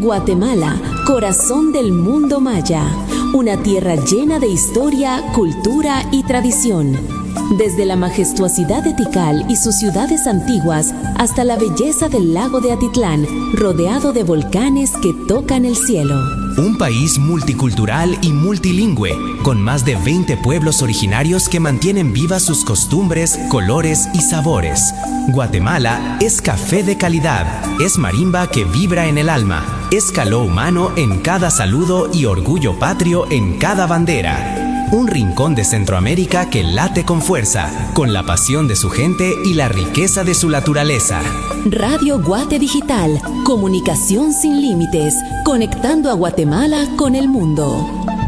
Guatemala, corazón del mundo maya, una tierra llena de historia, cultura y tradición. Desde la majestuosidad de Tikal y sus ciudades antiguas hasta la belleza del lago de Atitlán, rodeado de volcanes que tocan el cielo. Un país multicultural y multilingüe, con más de 20 pueblos originarios que mantienen vivas sus costumbres, colores y sabores. Guatemala es café de calidad, es marimba que vibra en el alma, es calor humano en cada saludo y orgullo patrio en cada bandera. Un rincón de Centroamérica que late con fuerza, con la pasión de su gente y la riqueza de su naturaleza. Radio Guate Digital, comunicación sin límites, conectando a Guatemala con el mundo.